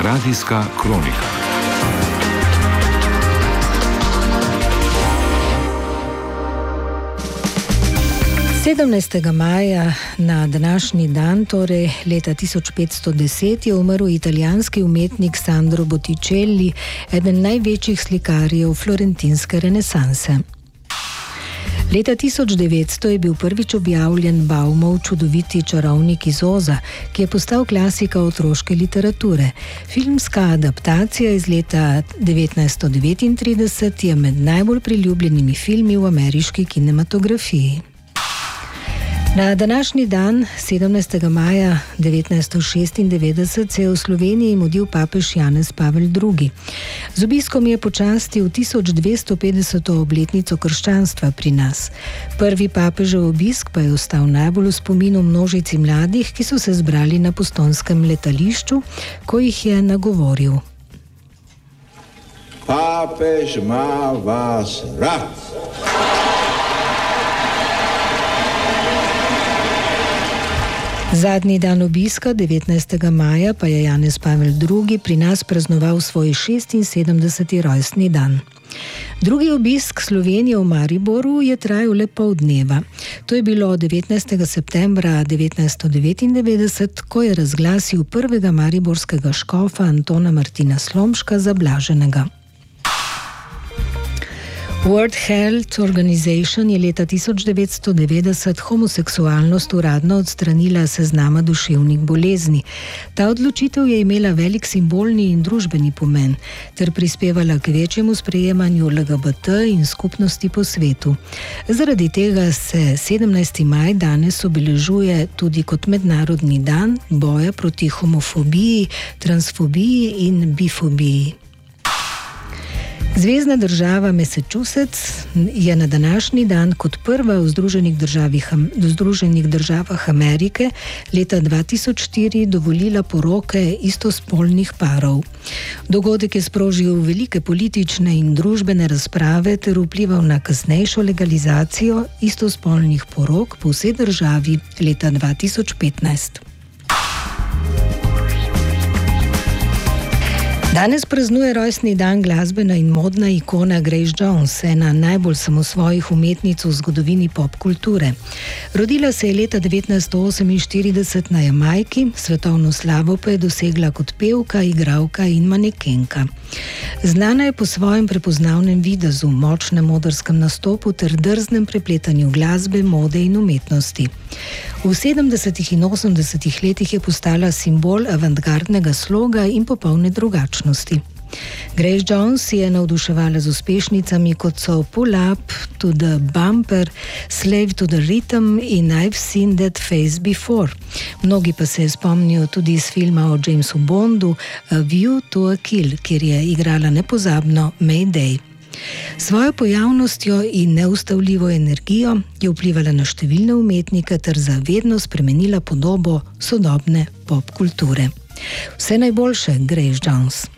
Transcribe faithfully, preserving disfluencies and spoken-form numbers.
Radijska kronika. sedemnajstega maja na današnji dan, torej leta tisoč petsto deset, je umrl italijanski umetnik Sandro Botticelli, eden največjih slikarjev florentinske renesanse. Leta tisoč devetsto je bil prvič objavljen Baumov čudoviti čarovnik iz Oza, ki je postal klasika otroške literature. Filmska adaptacija iz leta devetnajststo devetintrideset je med najbolj priljubljenimi filmi v ameriški kinematografiji. Na današnji dan, sedemnajstega maja devetnajststo šestindevetdeset, se je v Sloveniji mudil papež Janez Pavel drugi. Z obiskom je počastil tisoč dvesto petdeseto obletnico krščanstva pri nas. Prvi papežev obisk pa je ostal najbolj v spominu množici mladih, ki so se zbrali na Postonskem letališču, ko jih je nagovoril. Papež ima vas rad. Zadnji dan obiska, devetnajstega maja, pa je Janez Pavel drugi pri nas praznoval svoj šestinsedemdeseti rojstni dan. Drugi obisk Slovenije v Mariboru je trajal le pol dneva. To je bilo devetnajstega septembra devetnajststo devetindevetdeset, ko je razglasil prvega mariborskega škofa Antona Martina Slomška za blaženega. World Health Organization je leta tisoč devetsto devetdeset homoseksualnost uradno odstranila s seznama duševnih bolezni. Ta odločitev je imela velik simbolni in družbeni pomen ter prispevala k večjemu sprejemanju L G B T in skupnosti po svetu. Zaradi tega se sedemnajsti maj danes obeležuje tudi kot mednarodni dan boja proti homofobiji, transfobiji in bifobiji. Zvezna država Massachusetts je na današnji dan kot prva v Združenih državah, v Združenih državah Amerike leta dva tisoč štiri dovolila poroke istospolnih parov. Dogodek je sprožil velike politične in družbene razprave ter vplival na kasnejšo legalizacijo istospolnih porok po vsej državi leta dva tisoč petnajst. Danes praznuje rojstni dan glasbena in modna ikona Grace Jones, ena najbolj samosvojih umetnic v zgodovini pop kulture. Rodila se je leta devetnajststo oseminštirideset na Jamajki, svetovno slavo pa je dosegla kot pevka, igralka in manekenka. Znana je po svojem prepoznavnem videzu, močnem odrskem nastopu ter drznem prepletanju glasbe, mode in umetnosti. V sedemdesetih in osemdesetih letih je postala simbol avantgardnega sloga in popolne drugačnosti. Grace Jones je navduševala z uspešnicami, kot so Pull Up to the Bumper, Slave to the Rhythm in I've Seen That Face Before. Mnogi pa se spomnijo tudi iz filma o Jamesu Bondu A View to a Kill, kjer je igrala nepozabno Mayday. Svojo pojavnostjo in neustavljivo energijo je vplivala na številne umetnike ter za vedno spremenila podobo sodobne pop kulture. Vse najboljše, Grace Jones.